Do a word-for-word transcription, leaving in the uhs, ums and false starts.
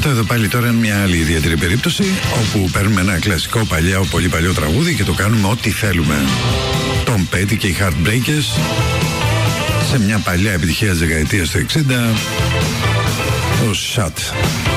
Αυτό εδώ πάλι τώρα είναι μια άλλη ιδιαίτερη περίπτωση, όπου παίρνουμε ένα κλασικό παλιό, πολύ παλιό τραγούδι και το κάνουμε ό,τι θέλουμε. Tom Petty και οι Heartbreakers σε μια παλιά επιτυχία της δεκαετίας του εξήντα, το Shut.